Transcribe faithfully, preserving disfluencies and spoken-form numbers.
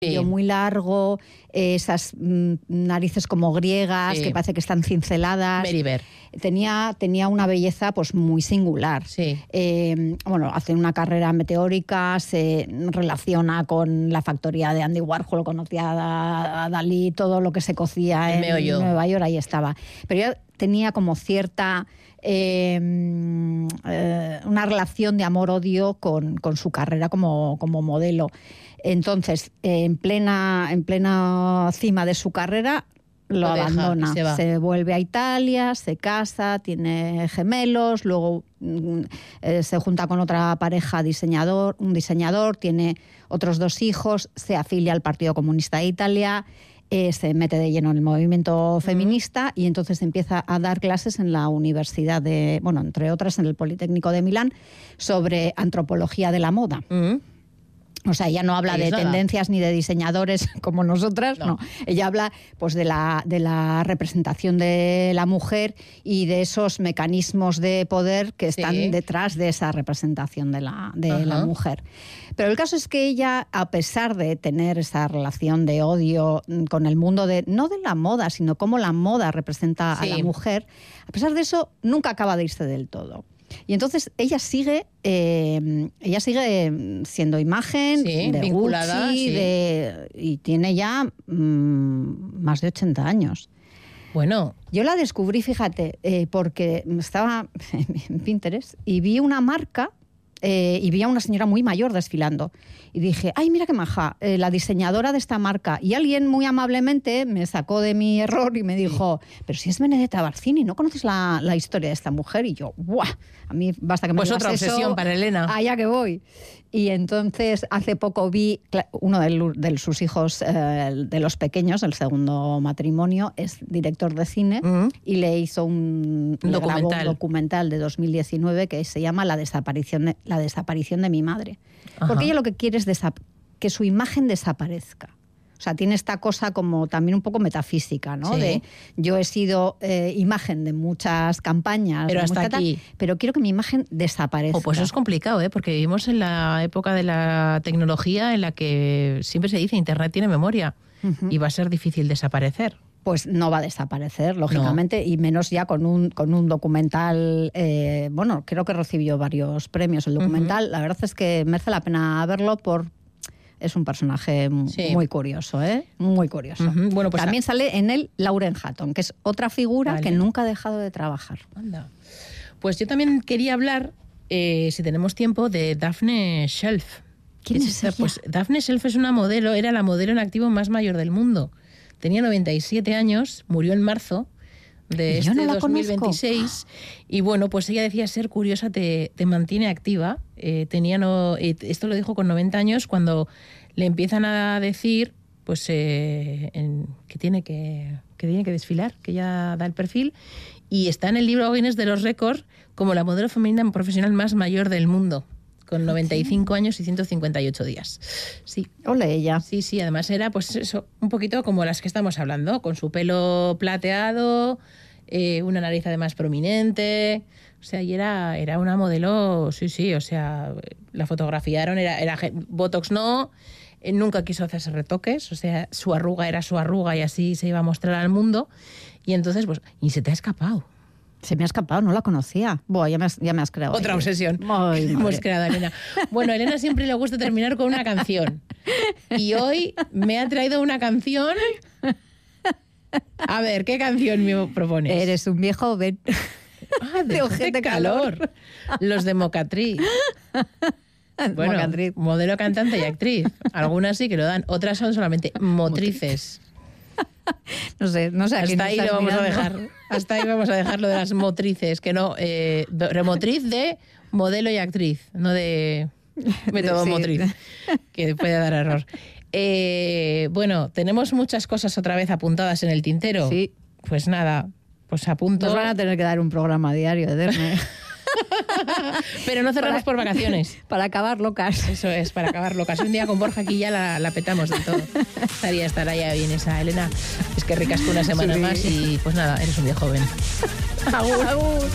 Sí. Muy largo, eh, esas mm, narices como griegas, sí. que parece que están cinceladas. Beriber. Tenía, tenía una belleza pues muy singular. Sí. Eh, bueno, hace una carrera meteórica, se relaciona con la factoría de Andy Warhol, conocía a, a Dalí, todo lo que se cocía en meollo. Nueva York, ahí estaba. Pero ya tenía como cierta... Eh, eh, una relación de amor-odio con, con su carrera como, como modelo. Entonces, eh, en plena, en plena cima de su carrera, lo, lo abandona. Se, se vuelve a Italia, se casa, tiene gemelos, luego eh, se junta con otra pareja diseñador, un diseñador, tiene otros dos hijos, se afilia al Partido Comunista de Italia. Eh, se mete de lleno en el movimiento feminista y entonces empieza a dar clases en la Universidad de, bueno, entre otras en el Politécnico de Milán, sobre antropología de la moda. Uh-huh. O sea, ella no habla de nada. tendencias ni de diseñadores como nosotras, no. no. Ella habla pues de la, de la representación de la mujer y de esos mecanismos de poder que están sí. detrás de esa representación de la, de uh-huh. la mujer. Pero el caso es que ella, a pesar de tener esa relación de odio con el mundo, de no de la moda, sino cómo la moda representa sí. a la mujer, a pesar de eso, nunca acaba de irse del todo. Y entonces ella sigue, eh, ella sigue siendo imagen sí, de vinculada, Gucci, sí. de, y tiene ya mmm, más de ochenta años. Bueno. Yo la descubrí, fíjate, eh, porque estaba en Pinterest y vi una marca eh, y vi a una señora muy mayor desfilando. Y dije, ay, mira qué maja, eh, la diseñadora de esta marca. Y alguien muy amablemente me sacó de mi error y me dijo, pero si es Benedetta Barcini, ¿no conoces la, la historia de esta mujer? Y yo, ¡buah! A mí basta que me pues digas otra obsesión eso, para Elena. Allá que voy. Y entonces hace poco vi, uno de, de sus hijos, eh, de los pequeños, el segundo matrimonio, es director de cine uh-huh. y le hizo un, un, le documental. grabó un documental de dos mil diecinueve que se llama La desaparición de, la desaparición de mi madre. Ajá. Porque ella lo que quiere es desap- que su imagen desaparezca. O sea, tiene esta cosa como también un poco metafísica, ¿no? Sí. De yo he sido eh, imagen de muchas campañas, pero hasta mucha aquí. Tal, pero quiero que mi imagen desaparezca. Oh, pues eso es complicado, ¿eh? Porque vivimos en la época de la tecnología en la que siempre se dice Internet tiene memoria uh-huh. y va a ser difícil desaparecer. Pues no va a desaparecer, lógicamente, no. y menos ya con un, con un documental, eh, bueno, creo que recibió varios premios el documental. Uh-huh. La verdad es que merece la pena verlo por... Es un personaje sí. muy curioso, ¿eh? Muy curioso. Uh-huh. Bueno, pues también a... sale en él Lauren Hutton, que es otra figura vale. que nunca ha dejado de trabajar. Anda. Pues yo también quería hablar, eh, si tenemos tiempo, de Daphne Shelf. ¿Quién es, es ella? Pues Daphne Shelf es una modelo, era la modelo en activo más mayor del mundo. Tenía noventa y siete años, murió en marzo de este no dos mil veintiséis. Y bueno, pues ella decía ser curiosa, te, te mantiene activa. Eh, tenía no, eh, esto lo dijo con noventa años, cuando le empiezan a decir pues eh, en, que, tiene que, que tiene que desfilar, que ya da el perfil. Y está en el libro Guinness de los récords como la modelo femenina profesional más mayor del mundo, con noventa y cinco años y ciento cincuenta y ocho días. Sí. Ole ella. Sí, sí, además era pues eso, un poquito como las que estamos hablando, con su pelo plateado, eh, una nariz además prominente, o sea, y era, era una modelo, sí, sí, o sea, la fotografiaron, era, era Botox no, eh, nunca quiso hacerse retoques, o sea, su arruga era su arruga y así se iba a mostrar al mundo, y entonces, pues, y se te ha escapado. Se me ha escapado, no la conocía. Buah, ya me has, ya me has creado. Otra ahí. obsesión. Muy Hemos creado a Elena. Bueno, a Elena siempre le gusta terminar con una canción. Y hoy me ha traído una canción. A ver, ¿qué canción me propones? Eres un viejo joven. Ah, de, de ojete calor. calor. Los de Mocatriz. Bueno, Mocatriz. Modelo, cantante y actriz. Algunas sí que lo dan, otras son solamente motrices. No sé, no sé. Hasta ahí lo vamos mirando. a dejar. Hasta ahí vamos a dejar lo de las motrices, que no, eh, remotriz de modelo y actriz, no de método sí. motriz, que puede dar error. Eh, bueno, tenemos muchas cosas otra vez apuntadas en el tintero. Sí. Pues nada, pues apunto. Nos van a tener que dar un programa diario de Pero no cerramos para, por vacaciones. Para acabar locas. Eso es, para acabar locas. Un día con Borja aquí ya la, la petamos del todo. Estaría estar allá bien esa Elena. Es que ricasco una semana sí. más y pues nada, eres un viejo joven. Agur, agur.